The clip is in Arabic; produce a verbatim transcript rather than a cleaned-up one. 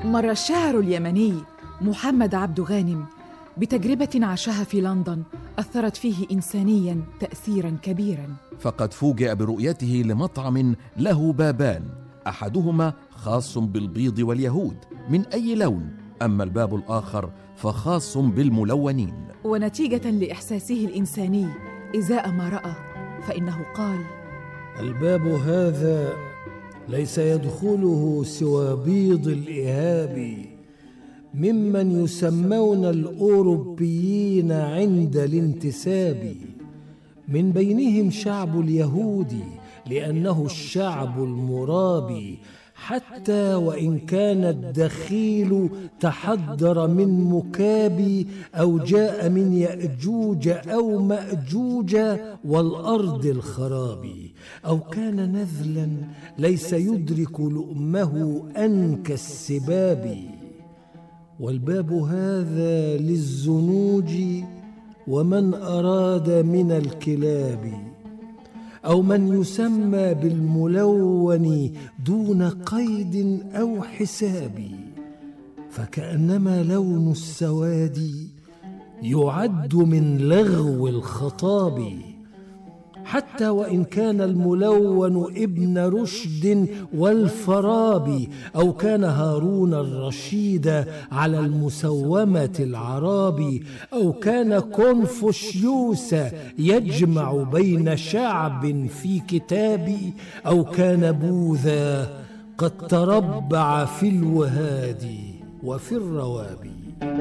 مر الشاعر اليمني محمد عبد غانم بتجربة عاشها في لندن أثرت فيه إنسانياً تأثيراً كبيراً. فقد فوجئ برؤيته لمطعم له بابان، أحدهما خاص بالبيض واليهود من أي لون، أما الباب الآخر فخاص بالملونين. ونتيجة لإحساسه الإنساني إزاء ما رأى فإنه قال: الباب هذا ليس يدخله سوى بيض الإهاب ممن يسمون الأوروبيين عند الانتساب، من بينهم شعب اليهود لأنه الشعب المرابي، حتى وإن كان الدخيل تحضر من مكاب أو جاء من يأجوج أو مأجوج والأرض الخراب، أو كان نذلا ليس يدرك لؤمه أنكى السباب. والباب هذا للزنوج ومن أراد من الكلاب، أو من يسمى بالملون دون قيد أو حساب، فكأنما لون السواد يعد من لغو الخطاب، حتى وإن كان الملون ابن رشد والفارابي، أو كان هارون الرشيد على المسومة العرابي، أو كان كونفوشيوس يجمع بين شعب في كتاب، أو كان بوذا قد تربع في الوهاد وفي الرواب.